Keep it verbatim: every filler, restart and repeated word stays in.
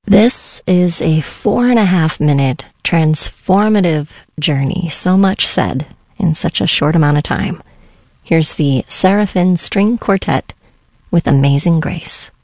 This is a four and a half minute transformative journey. So much said in such a short amount of time. Here's the Seraphim String Quartet with Amazing Grace.